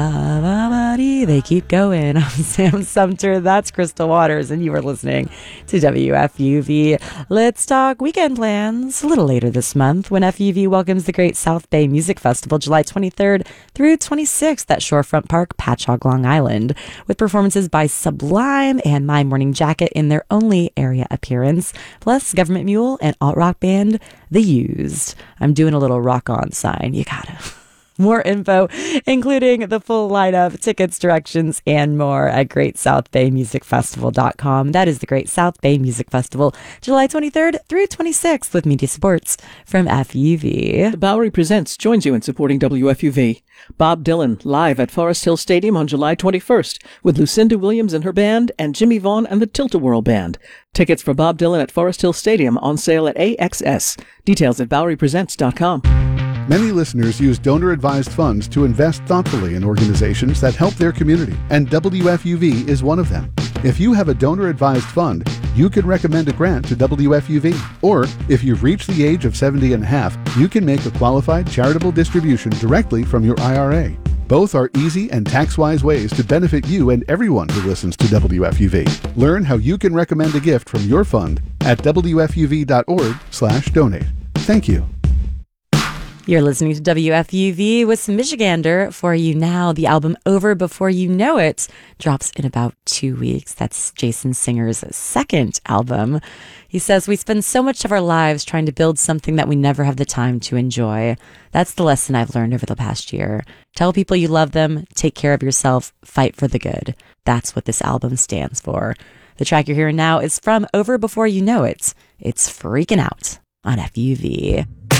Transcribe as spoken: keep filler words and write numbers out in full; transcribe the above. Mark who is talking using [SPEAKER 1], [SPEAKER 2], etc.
[SPEAKER 1] They keep going. I'm Sam Sumter. That's Crystal Waters, and you are listening to W F U V. Let's talk weekend plans a little later this month when F U V welcomes the Great South Bay Music Festival July twenty-third through twenty-sixth at Shorefront Park, Patchogue, Long Island, with performances by Sublime and My Morning Jacket in their only area appearance, plus Government Mule and alt-rock band The Used. I'm doing a little rock-on sign. You gotta... More info, including the full lineup, tickets, directions, and more at great south bay music festival dot com. That is the Great South Bay Music Festival, July twenty-third through twenty-sixth, with media supports from F U V.
[SPEAKER 2] The Bowery Presents joins you in supporting W F U V. Bob Dylan live at Forest Hill Stadium on July twenty-first with Lucinda Williams and her band and Jimmy Vaughn and the Tilt-A-Whirl Band. Tickets for Bob Dylan at Forest Hill Stadium on sale at A X S. Details at bowery presents dot com.
[SPEAKER 3] Many listeners use donor-advised funds to invest thoughtfully in organizations that help their community, and W F U V is one of them. If you have a donor-advised fund, you can recommend a grant to W F U V. Or, if you've reached the age of seventy and a half, you can make a qualified charitable distribution directly from your I R A. Both are easy and tax-wise ways to benefit you and everyone who listens to W F U V. Learn how you can recommend a gift from your fund at W F U V dot org slash donate. Thank you.
[SPEAKER 1] You're listening to W F U V with some Michigander for you now. The album Over Before You Know It drops in about two weeks. That's Jason Singer's second album. He says, we spend so much of our lives trying to build something that we never have the time to enjoy. That's the lesson I've learned over the past year. Tell people you love them, take care of yourself, fight for the good. That's what this album stands for. The track you're hearing now is from Over Before You Know It. It's Freaking Out on F U V.